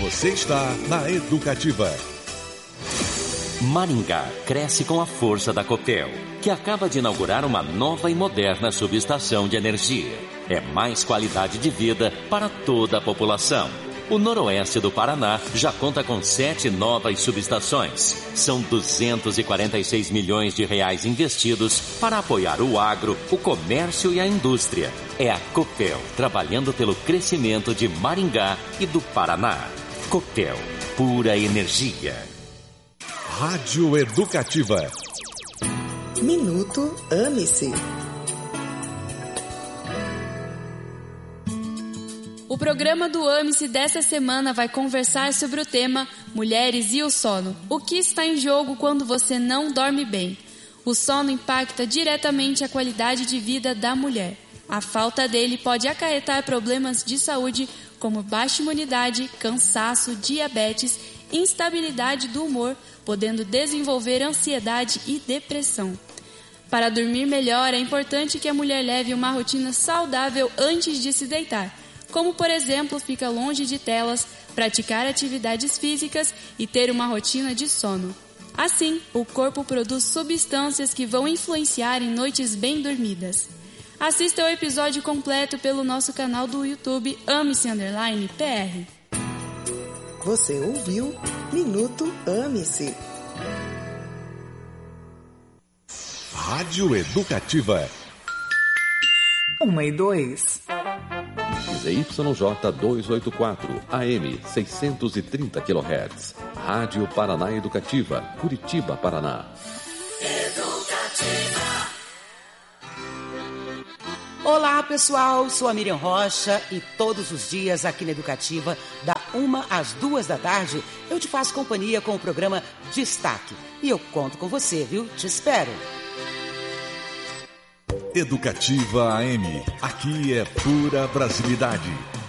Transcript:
Você está na Educativa. Maringá cresce com a força da Copel, que acaba de inaugurar uma nova e moderna subestação de energia. É mais qualidade de vida para toda a população. O noroeste do Paraná já conta com 7 novas subestações. São 246 milhões de reais investidos para apoiar o agro, o comércio e a indústria. É a Copel, trabalhando pelo crescimento de Maringá e do Paraná. Copel, pura energia. Rádio Educativa. Minuto Ame-se. O programa do Ame-se dessa semana vai conversar sobre o tema Mulheres e o sono. O que está em jogo quando você não dorme bem? O sono impacta diretamente a qualidade de vida da mulher. A falta dele pode acarretar problemas de saúde como baixa imunidade, cansaço, diabetes, instabilidade do humor, podendo desenvolver ansiedade e depressão. Para dormir melhor, é importante que a mulher leve uma rotina saudável antes de se deitar, como, por exemplo, ficar longe de telas, praticar atividades físicas e ter uma rotina de sono. Assim, o corpo produz substâncias que vão influenciar em noites bem dormidas. Assista ao episódio completo pelo nosso canal do YouTube Ame-se_PR. Você ouviu Minuto Ame-se. Rádio Educativa. 1 e 2. ZYJ 284, AM 630 kHz. Rádio Paraná Educativa, Curitiba, Paraná. Educativa. Olá, pessoal. Sou a Miriam Rocha e todos os dias aqui na Educativa, da 1 às 2 da tarde, eu te faço companhia com o programa Destaque. E eu conto com você, viu? Te espero. Educativa AM. Aqui é pura brasilidade.